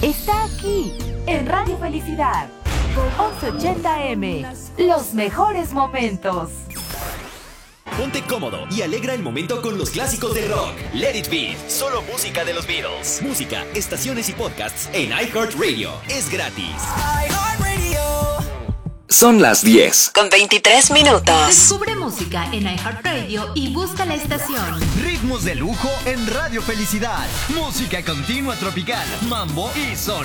está aquí, en Radio Felicidad. 1180M, los mejores momentos. Ponte cómodo y alegra el momento con los clásicos del rock. Let It Be, solo música de los Beatles. Música, estaciones y podcasts en iHeartRadio. Es gratis. Son las 10 con 23 minutos. Descubre música en iHeartRadio y busca la estación. Ritmos de lujo en Radio Felicidad. Música continua tropical, mambo y son.